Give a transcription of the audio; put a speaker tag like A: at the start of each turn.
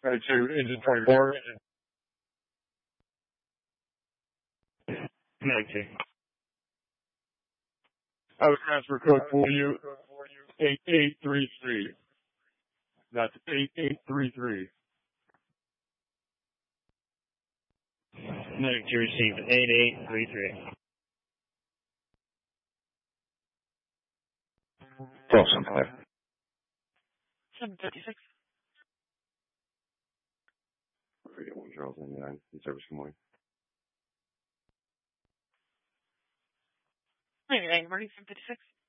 A: Right to engine 24.
B: Negative.
A: I have a transfer code for you. 8833. That's 8833.
B: Negative received. 8833.
C: False Empire.
D: 756.
C: Radio 1 Charles 99. In service, good morning.
D: 99, morning, 756.